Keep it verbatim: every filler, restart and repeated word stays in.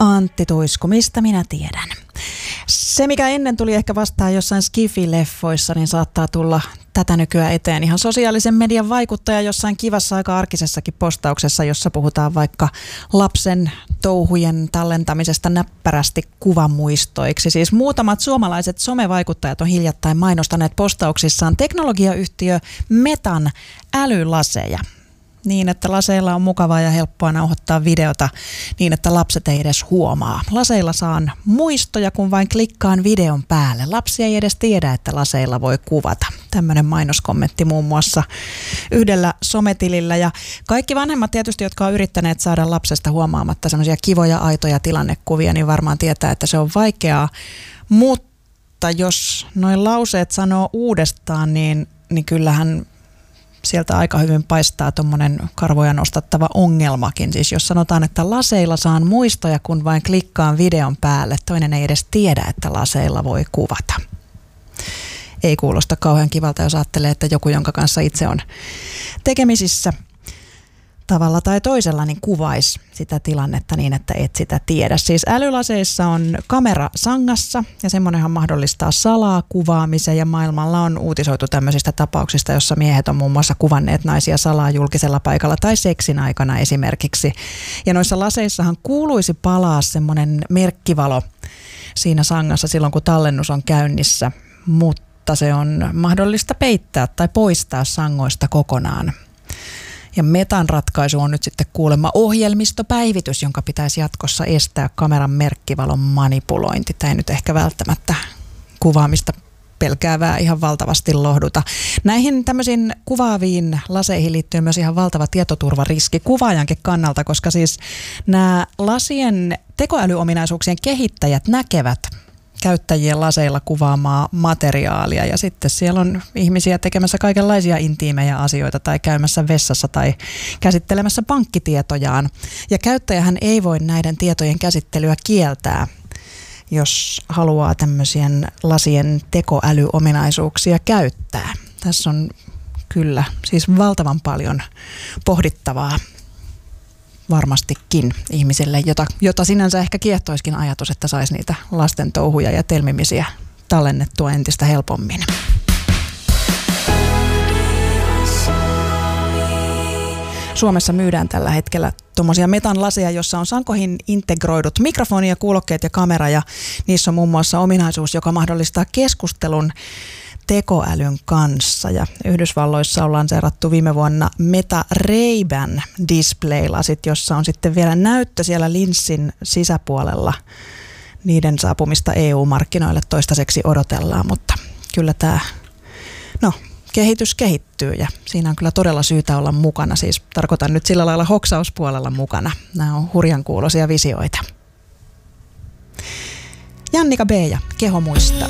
Antti Tuisku, mistä minä tiedän? Se, mikä ennen tuli ehkä vastaan jossain Skifi-leffoissa, niin saattaa tulla tätä nykyään eteen ihan sosiaalisen median vaikuttaja jossain kivassa aika arkisessakin postauksessa, jossa puhutaan vaikka lapsen touhujen tallentamisesta näppärästi kuvamuistoiksi. Siis muutamat suomalaiset somevaikuttajat on hiljattain mainostaneet postauksissaan teknologiayhtiö Metan älylaseja. Niin, että laseilla on mukavaa ja helppoa nauhoittaa videota niin, että lapset ei edes huomaa. Laseilla saan muistoja, kun vain klikkaan videon päälle. Lapsi ei edes tiedä, että laseilla voi kuvata. Tämmöinen mainoskommentti muun muassa yhdellä sometilillä. Ja kaikki vanhemmat tietysti, jotka on yrittäneet saada lapsesta huomaamatta semmoisia kivoja, aitoja tilannekuvia, niin varmaan tietää, että se on vaikeaa. Mutta jos noin lauseet sanoo uudestaan, niin, niin kyllähän sieltä aika hyvin paistaa tuommoinen karvoja nostattava ongelmakin. Siis jos sanotaan, että laseilla saan muistoja, kun vain klikkaan videon päälle, toinen ei edes tiedä, että laseilla voi kuvata. Ei kuulosta kauhean kivalta, jos ajattelee, että joku, jonka kanssa itse on tekemisissä tavalla tai toisella, niin kuvaisi sitä tilannetta niin, että et sitä tiedä. Siis älylaseissa on kamera sangassa ja semmoinenhan mahdollistaa salaa kuvaamisen ja maailmalla on uutisoitu tämmöisistä tapauksista, jossa miehet on muun muassa kuvanneet naisia salaa julkisella paikalla tai seksin aikana esimerkiksi. Ja noissa laseissahan kuuluisi palaa semmoinen merkkivalo siinä sangassa silloin, kun tallennus on käynnissä, mutta se on mahdollista peittää tai poistaa sangoista kokonaan. Ja Metan ratkaisu on nyt sitten kuulemma ohjelmistopäivitys, jonka pitäisi jatkossa estää kameran merkkivalon manipulointi. Tämä ei nyt ehkä välttämättä kuvaamista pelkäävää ihan valtavasti lohduta. Näihin tämmöisiin kuvaaviin laseihin liittyy myös ihan valtava tietoturvariski kuvaajankin kannalta, koska siis nämä lasien tekoälyominaisuuksien kehittäjät näkevät käyttäjien laseilla kuvaamaa materiaalia ja sitten siellä on ihmisiä tekemässä kaikenlaisia intiimejä asioita tai käymässä vessassa tai käsittelemässä pankkitietojaan. Ja käyttäjähän ei voi näiden tietojen käsittelyä kieltää, jos haluaa tämmöisien lasien tekoälyominaisuuksia käyttää. Tässä on kyllä siis valtavan paljon pohdittavaa varmastikin ihmisille, jota, jota sinänsä ehkä kiehtoiskin ajatus, että saisi niitä lasten touhuja ja telmimisiä tallennettua entistä helpommin. Suomessa myydään tällä hetkellä tuommoisia Metan laseja, jossa on sankoihin integroidut mikrofoni ja kuulokkeet ja kamera ja niissä on muun muassa ominaisuus, joka mahdollistaa keskustelun tekoälyn kanssa. Ja Yhdysvalloissa on lanseerattu viime vuonna Meta Ray-Ban display-lasit, jossa on sitten vielä näyttö siellä linssin sisäpuolella. Niiden saapumista E U-markkinoille toistaiseksi odotellaan, mutta kyllä tämä no, kehitys kehittyy ja siinä on kyllä todella syytä olla mukana. Siis tarkoitan nyt sillä lailla hoksauspuolella mukana. Nämä on hurjan kuuloisia visioita. Jannika B. ja Keho muistaa.